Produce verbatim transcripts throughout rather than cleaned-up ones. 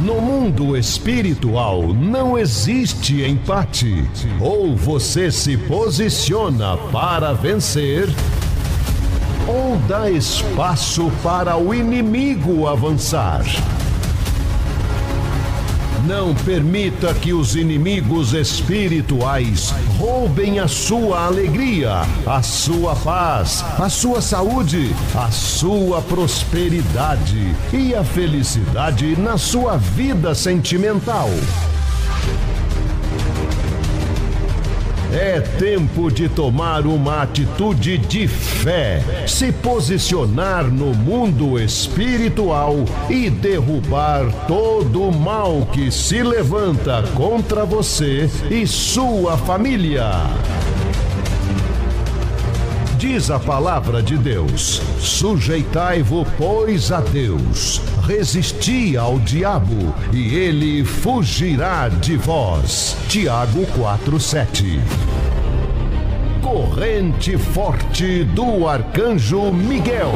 No mundo espiritual não existe empate. Ou você se posiciona para vencer, ou dá espaço para o inimigo avançar. Não permita que os inimigos espirituais roubem a sua alegria, a sua paz, a sua saúde, a sua prosperidade e a felicidade na sua vida sentimental. É tempo de tomar uma atitude de fé, se posicionar no mundo espiritual e derrubar todo o mal que se levanta contra você e sua família. Diz a palavra de Deus: sujeitai-vos, pois, a Deus, resisti ao diabo, e ele fugirá de vós. Tiago quatro, sete. Corrente forte do Arcanjo Miguel.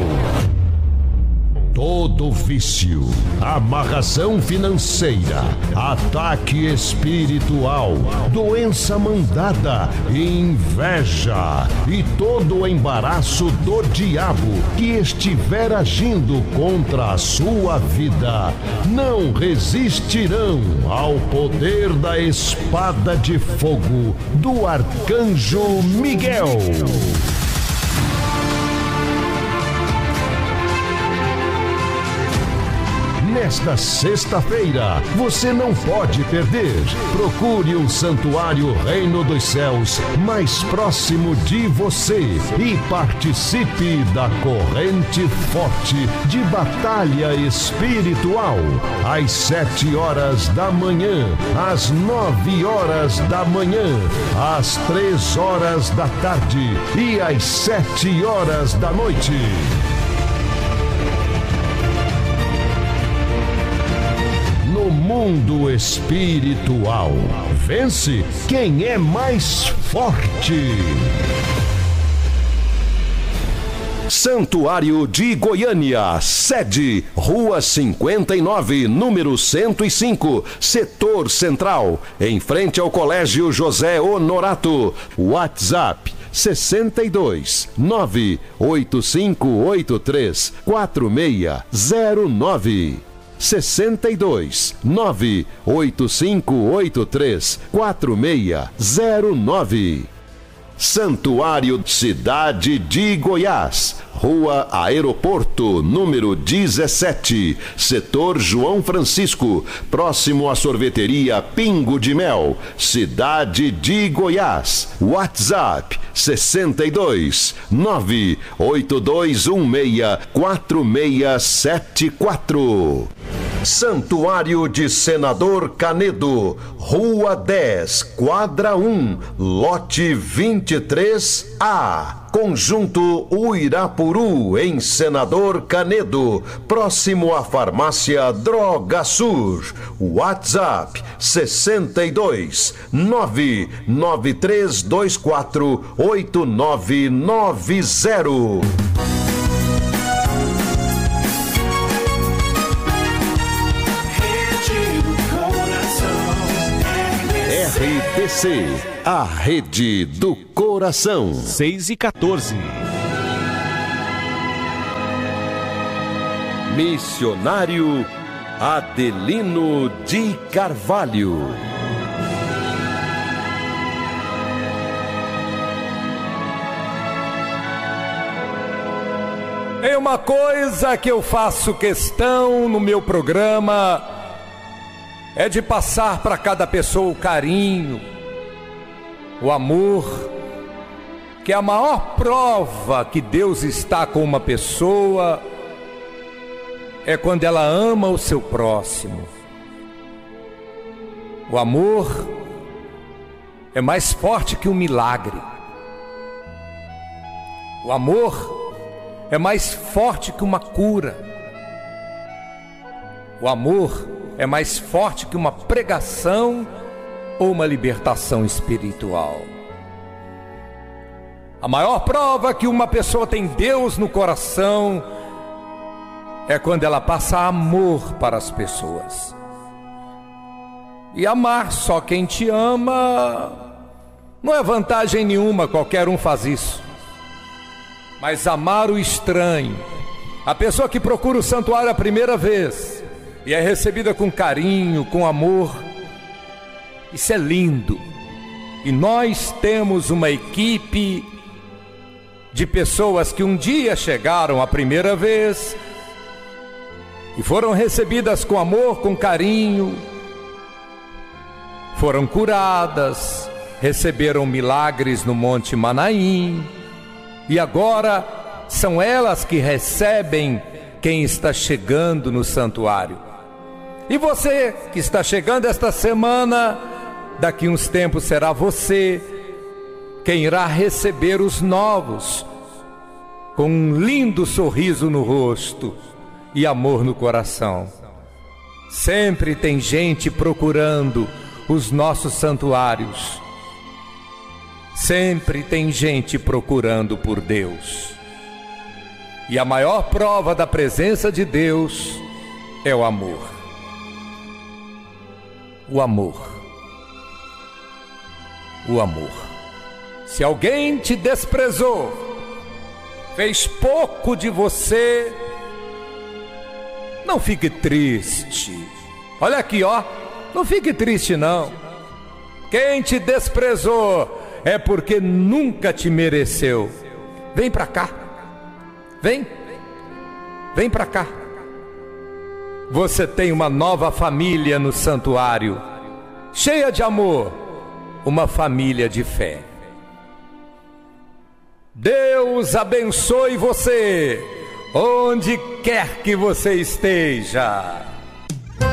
Todo vício, amarração financeira, ataque espiritual, doença mandada, inveja e todo o embaraço do diabo que estiver agindo contra a sua vida, não resistirão ao poder da espada de fogo do Arcanjo Miguel. Nesta sexta-feira, você não pode perder. Procure um santuário Reino dos Céus mais próximo de você e participe da corrente forte de batalha espiritual. Às sete horas da manhã, às nove horas da manhã, às três horas da tarde e às sete horas da noite. No mundo espiritual, vence quem é mais forte. Santuário de Goiânia, sede, Rua cinquenta e nove, número cento e cinco, Setor Central, em frente ao Colégio José Honorato. WhatsApp sessenta e dois, nove oito cinco oito três, quatro seis zero nove. sessenta e dois, nove oito cinco oito três, quatro seis zero nove. Santuário Cidade de Goiás, Rua Aeroporto, número dezessete, Setor João Francisco, próximo à sorveteria Pingo de Mel, Cidade de Goiás. WhatsApp sessenta e dois, nove oito dois um seis, quatro seis sete quatro. Santuário de Senador Canedo, Rua dez, Quadra um, Lote vinte e três A, Conjunto Uirapuru, em Senador Canedo, próximo à farmácia Droga Sur. WhatsApp sessenta e dois, nove nove três dois quatro oito nove nove zero. R T C, a Rede do Coração. seis e quatorze. Missionário Adelino de Carvalho. É uma coisa que eu faço questão no meu programa, é de passar para cada pessoa o carinho, o amor, que é a maior prova que Deus está com uma pessoa é quando ela ama o seu próximo. O amor é mais forte que um milagre. O amor é mais forte que uma cura. O amor é mais forte que uma pregação ou uma libertação espiritual. A maior prova que uma pessoa tem Deus no coração é quando ela passa amor para as pessoas. E amar só quem te ama não é vantagem nenhuma, qualquer um faz isso. Mas amar o estranho, a pessoa que procura o santuário a primeira vez e é recebida com carinho, com amor, isso é lindo. E nós temos uma equipe de pessoas que um dia chegaram a primeira vez e foram recebidas com amor, com carinho, foram curadas, receberam milagres no Monte Manaim, e agora são elas que recebem quem está chegando no santuário. E você que está chegando esta semana, daqui uns tempos será você quem irá receber os novos, com um lindo sorriso no rosto e amor no coração. Sempre tem gente procurando os nossos santuários. Sempre tem gente procurando por Deus. E a maior prova da presença de Deus é o amor. O amor. O amor. Se alguém te desprezou, fez pouco de você, não fique triste. Olha aqui, ó, não fique triste não. Quem te desprezou é porque nunca te mereceu. Vem pra cá. Vem. Vem pra cá. Você tem uma nova família no santuário, cheia de amor, uma família de fé. Deus abençoe você, onde quer que você esteja.